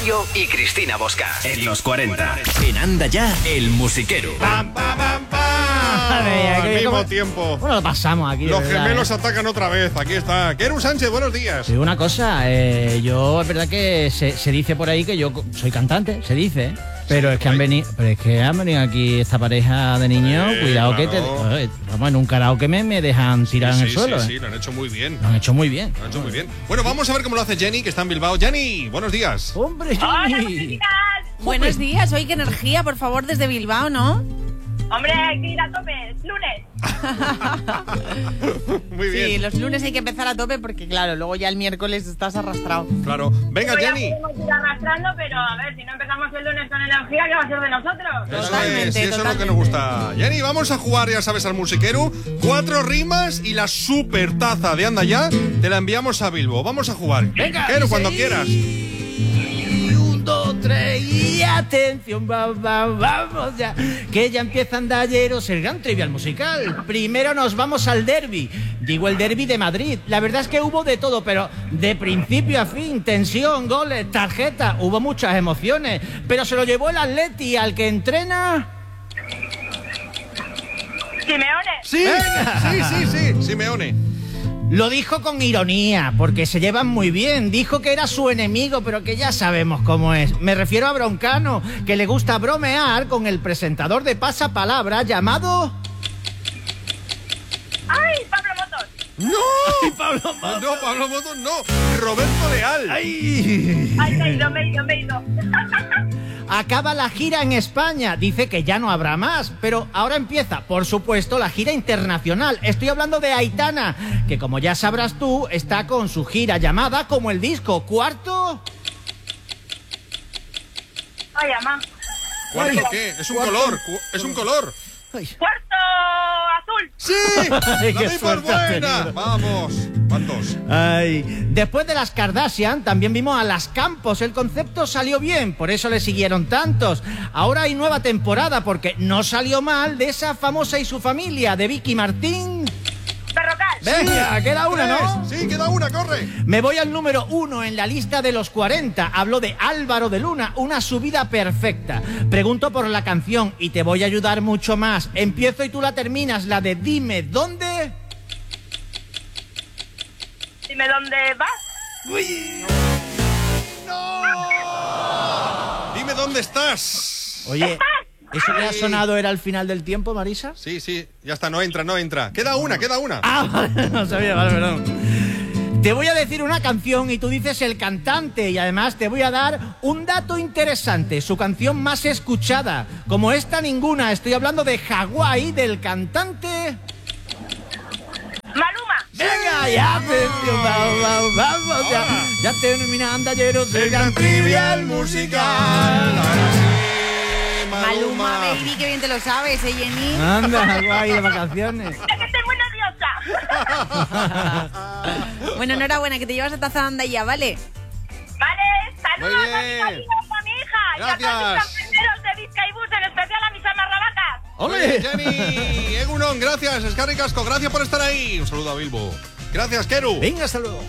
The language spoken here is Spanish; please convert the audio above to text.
Mayo y Cristina Bosca. En los 40. En Anda Ya, el musiquero. ¡Pam, pam, pam, pam! Al mismo tiempo. Bueno, lo pasamos aquí. Los verdad, gemelos atacan otra vez. Aquí está. Keru Sánchez, buenos días. Sí, una cosa, yo es verdad que se dice por ahí que yo soy cantante, se dice. Pero es que han venido aquí esta pareja de niños, cuidado claro. que vamos, en un karaoke me dejan tirar en el suelo. Sí, lo han hecho muy bien. Lo han hecho muy bien. Lo han hecho muy bien. Bueno, vamos a ver cómo lo hace Jenny, que está en Bilbao. Jenny, buenos días. ¡Hombre, Hola, Jenny! buenos días, hoy qué energía, por favor, desde Bilbao, ¿no? Hombre, hay que ir a tope, es lunes. Muy bien. Sí, los lunes hay que empezar a tope porque, claro, luego ya el miércoles estás arrastrado. Claro. Venga, Pues ya Jenny. podemos ir arrastrando, pero a ver, si no empezamos el lunes con energía, ¿qué va a ser de nosotros? Eso Totalmente, es, y eso es lo que totalmente. nos gusta. Jenny, vamos a jugar, ya sabes, al musiquero. 4 rimas y la super taza de Anda Ya te la enviamos a Bilbo. Vamos a jugar. Venga, Keru, dice cuando ahí. quieras. 1, 2, 3 y atención, vamos ya, que ya empieza Andalleros, el gran trivial musical. Primero nos vamos al derbi, digo el derbi de Madrid. La verdad es que hubo de todo, pero de principio a fin, tensión, goles, tarjeta, hubo muchas emociones, pero se lo llevó el Atleti al que entrena. Simeone. Sí, Sí, Simeone. Lo dijo con ironía, porque se llevan muy bien. Dijo que era su enemigo, pero que ya sabemos cómo es. Me refiero a Broncano, que le gusta bromear con el presentador de Pasapalabra llamado... ¡Ay, Pablo Motos! ¡No! ¡Ay, Pablo Motos! No, Pablo Motos no. Roberto Leal. ¡Ay! ¡Ay, me he ido! Acaba la gira en España. Dice que ya no habrá más, pero ahora empieza, por supuesto, la gira internacional. Estoy hablando de Aitana, que como ya sabrás tú, está con su gira llamada como el disco. ¿Cuarto? ¡Ay, mamá! ¿Cuarto qué? Es un color. Es un color. Ay. ¡Cuarto azul! ¡Sí! Ay, ¡La qué doy por suerte has buena! tenido. Vamos. ¿Cuántos? Ay. Después de las Kardashian, también vimos a las Campos. El concepto salió bien, por eso le siguieron tantos. Ahora hay nueva temporada, porque no salió mal de esa famosa y su familia, de Vicky Martín. ¡Perrocal! Venga, queda una, ¿no? Sí, queda una, corre. Me voy al número 1 en la lista de los 40. Hablo de Álvaro de Luna, una subida perfecta. Pregunto por la canción y te voy a ayudar mucho más. Empiezo y tú la terminas, la de Dime ¿Dónde? Dime dónde vas. Dime dónde estás. Oye, ¿eso que ha sonado era el final del tiempo, Marisa? Sí, ya está, no entra. Queda una. Ah, vale, no sabía, vale, perdón. Te voy a decir una canción y tú dices el cantante, y además te voy a dar un dato interesante, su canción más escuchada. Como esta ninguna, estoy hablando de Hawái, del cantante... ¡Maluma! ¡Venga, ya, atención, vamos, ya termina Andalleros, el gran trivial musical. Ahora sí, Maluma, baby, qué bien te lo sabes, Jenny. Anda, Hawái de vacaciones. ¡Es que estoy muy nerviosa! Bueno, enhorabuena, que te llevas a taza de Anda Ya, ¿vale? Vale, saludos Muy a mi bien. marido, a mi hija. Gracias. Y a todos mis compañeros de Vizcaibus, en especial a mis amarrabacas. Oye, Jenny, Egunon, gracias. Escarri Casco, gracias por estar ahí. Un saludo a Bilbo. Gracias, Keru. Venga, hasta luego.